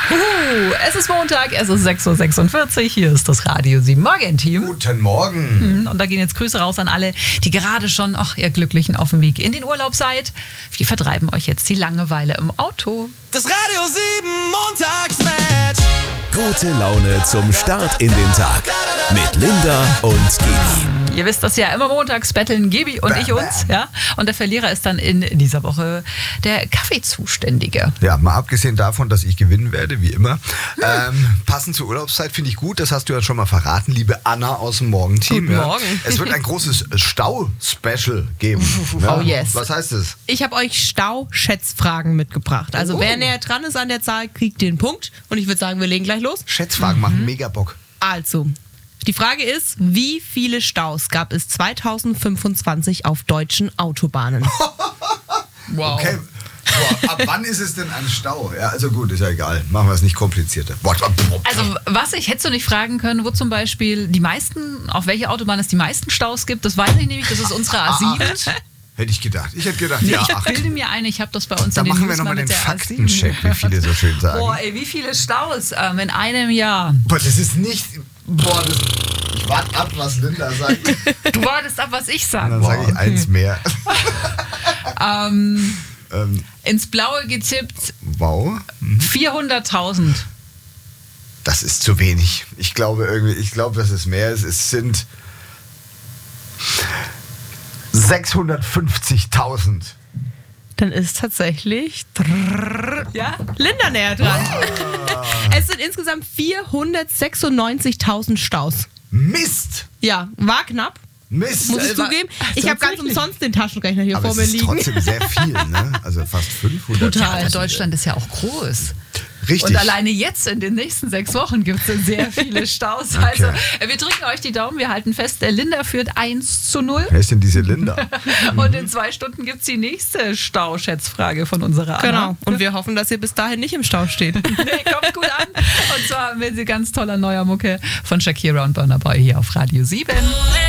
Es ist Montag, es ist 6.46 Uhr, hier ist das Radio 7 Morgen-Team. Guten Morgen. Und da gehen jetzt Grüße raus an alle, die gerade schon, ihr Glücklichen, auf dem Weg in den Urlaub seid. Wir vertreiben euch jetzt die Langeweile im Auto. Das Radio 7 Montagsmatch. Gute Laune zum Start in den Tag mit Linda und Gibi. Ihr wisst das ja, immer montags betteln Gibi und ich uns. Ja? Und der Verlierer ist dann in dieser Woche der Kaffeezuständige. Ja, mal abgesehen davon, dass ich gewinnen werde, wie immer. Passend zur Urlaubszeit finde ich gut, das hast du ja schon mal verraten, liebe Anna aus dem Morgenteam. Guten Morgen. Es wird ein großes Stau-Special geben. Oh yes. Was heißt es? Ich habe euch Stau-Schätzfragen mitgebracht. Also wer näher dran ist an der Zahl, kriegt den Punkt. Und ich würde sagen, wir legen gleich los. Schätzfragen machen mega Bock. Also, die Frage ist, wie viele Staus gab es 2025 auf deutschen Autobahnen? Wow. Okay. Boah, ab wann ist es denn ein Stau? Ja, also gut, ist ja egal. Machen wir es nicht komplizierter. Also hättest du nicht fragen können, wo zum Beispiel auf welche Autobahn es die meisten Staus gibt? Das weiß ich nämlich, das ist unsere A7. Hätte ich gedacht. Ich hätte gedacht, Nee, ja, ich 8. bilde mir ein, ich habe das bei uns Da in den machen wir News nochmal mal den mit der Faktencheck, A7. wie viele so schön sagen. Boah, ey, wie viele Staus in einem Jahr? Boah, das ist nicht... Boah, ich warte ab, was Linda sagt. Du wartest ab, was ich sage. Dann sage ich eins mehr. Ins Blaue getippt Wow. 400.000. Das ist zu wenig. Ich glaube, dass es mehr ist. Es sind 650.000. Dann ist tatsächlich Ja? Linda näher dran. Es sind insgesamt 496.000 Staus. Mist! Ja, war knapp, Mist! muss ich zugeben. Ich habe ganz umsonst den Taschenrechner hier Aber vor es mir ist liegen. trotzdem sehr viel, ne? Also fast 500. Total. Deutschland ist ja auch groß. Richtig. Und alleine jetzt in den nächsten 6 Wochen gibt es sehr viele Staus. Also wir drücken euch die Daumen, wir halten fest, Linda führt 1:0. Wer ist denn diese Linda? Und in 2 Stunden gibt es die nächste Stauschätzfrage von unserer Anna. Genau. Und wir hoffen, dass ihr bis dahin nicht im Stau steht. Nee, kommt gut an. Und zwar mit ganz toller neuer Mucke von Shakira und Burna Boy hier auf Radio 7.